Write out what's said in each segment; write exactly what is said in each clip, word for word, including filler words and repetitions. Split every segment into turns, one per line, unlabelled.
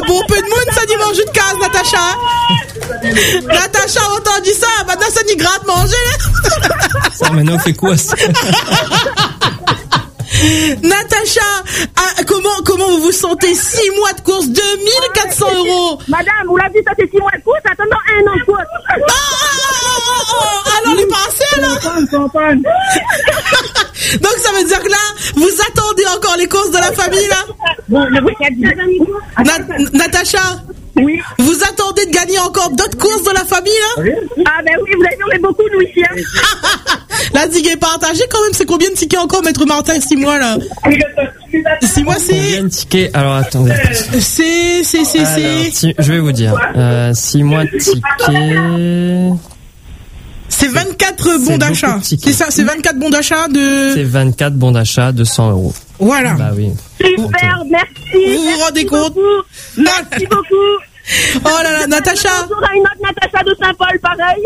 bon peu de monde, ça dit manger de case, Natacha. Natacha a entendu ça, maintenant ça dit gratte manger.
Ça, maintenant, on fait quoi, ça?
Natacha, ah, comment comment vous vous sentez? Six mois de course, deux mille quatre cents euros.
Madame, vous l'avez vu, ça c'est six mois de course, attendant un an de course.
Oh, oh, oh, oh, alors les passés là. Donc ça veut dire que là, vous attendez encore les courses de la famille là.
Bon, le week-end.
Na- Natacha.
Oui.
Vous attendez de gagner encore d'autres courses de la famille là?
Ah ben oui, vous avez vu, on est beaucoup nous ici. Hein.
La digue est partagée quand même, c'est combien de tickets encore, Maître Martin, six mois là? Six mois c'est...
Combien de tickets? Alors attendez.
C'est, c'est, c'est,
Alors,
c'est...
si, je vais vous dire. Euh, six mois de tickets...
C'est vingt-quatre bons d'achat. C'est ça, c'est vingt-quatre bons d'achat de...
C'est vingt-quatre bons d'achat de cent euros.
Voilà.
Bah oui.
Super, merci.
Vous vous rendez compte?
Merci beaucoup.
Oh là là, Natacha.
On a une autre Natacha de Saint-Paul, pareil.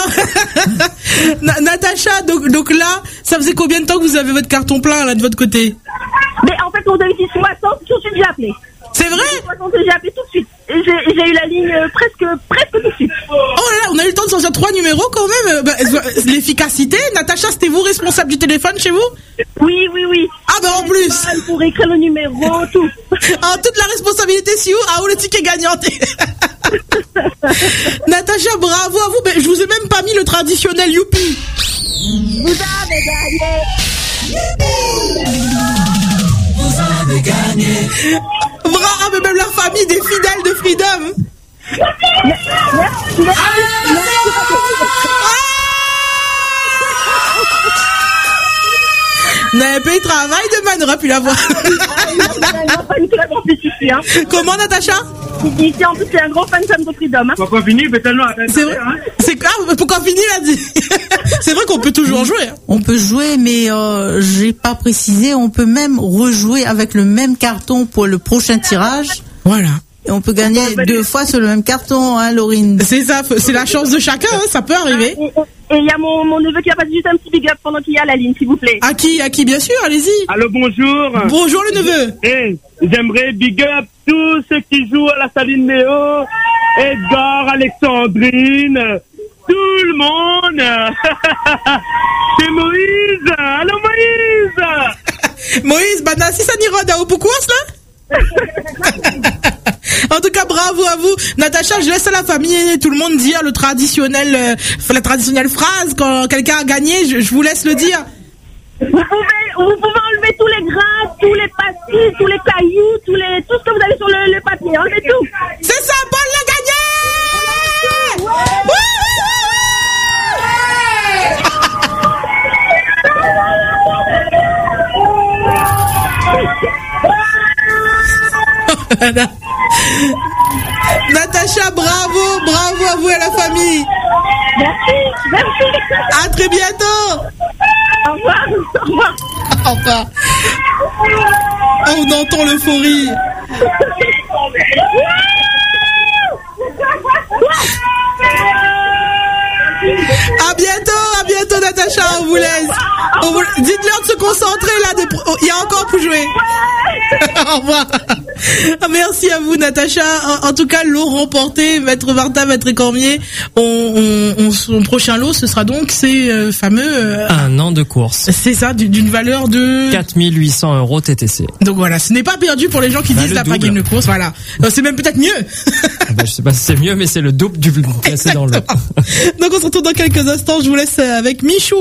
Na- Natacha, donc, donc là, ça faisait combien de temps que vous avez votre carton plein là de votre côté?
Mais en fait, on a eu soixante, tout de suite j'ai appelé.
C'est vrai?
soixante, j'ai appelé tout de suite. Et j'ai, j'ai eu la ligne euh, presque, presque tout de suite.
Oh là là, on a eu le temps de sortir trois numéros quand même. Bah, l'efficacité, Natacha, c'était vous responsable du téléphone chez vous?
Oui, oui, oui.
Ah bah en plus.
Pour écrire le numéro, tout.
Ah, toute la responsabilité, si vous, ah, où le ticket gagnant. Natacha, bravo à vous. Mais je vous ai même pas mis le traditionnel youpi.
Vous avez gagné.
Vous avez gagné.
Bravo, ah, mais même la famille des fidèles de Freedom.
Merci, merci, merci.
N'avait pas eu de travail demain, on n'aura pu la voir. Comment, Natacha?
Ici, en plus, c'est un gros fan de Freedom. Hein.
Pourquoi finir?
C'est vrai. C'est grave, pourquoi finir, il a dit. C'est vrai qu'on peut toujours jouer. Hein.
On peut jouer, mais euh, j'ai pas précisé. On peut même rejouer avec le même carton pour le prochain tirage.
Voilà.
Et on peut gagner deux fois sur le même carton, hein, Laurine.
C'est ça, c'est la chance de chacun, hein, ça peut arriver.
Et il y a mon, mon neveu qui a passé juste un petit big up pendant qu'il y a la ligne, s'il vous plaît.
À qui, à qui, bien sûr, allez-y.
Allô, bonjour.
Bonjour le neveu.
Et j'aimerais big up tous ceux qui jouent à la Saline Néo, Edgar, Alexandrine, tout le monde. C'est Moïse. Allô, Moïse.
Moïse, bah, si ça n'ira d'Ao pourquoi cela? En tout cas, bravo à vous, Natacha. Je laisse à la famille et tout le monde dire le traditionnel, euh, la traditionnelle phrase quand quelqu'un a gagné. Je, je vous laisse le dire.
Vous pouvez, vous pouvez enlever tous les grains, tous les pastilles, tous les cailloux, tous les, tout ce que vous avez sur le, le papier. Enlevez tout.
C'est ça, Paul l'a gagné. Ouais. Ouais. Natacha, bravo, bravo à vous et à la famille.
Merci, merci.
À très bientôt.
Au revoir, au revoir.
Au revoir. Oh, on entend l'euphorie. À bientôt, à bientôt Natacha, on vous laisse. On vous... Dites-leur de se concentrer là, de... oh, il y a encore pour jouer. Au revoir. Merci à vous Natacha. En, en tout cas, l'eau remportée, Maître Martin, Maître Cormier. On, on, on, son prochain lot, ce sera donc ces euh, fameux... Euh,
Un an de course.
C'est ça, d'une valeur de...
quatre mille huit cents euros T T C.
Donc voilà, ce n'est pas perdu pour les gens qui
bah,
disent la pas de course. Voilà, c'est même peut-être mieux.
Ah bah, je sais pas si c'est mieux, mais c'est le double du précédent lot.
Donc on se retrouve dans quelques instants. Je vous laisse avec Michou.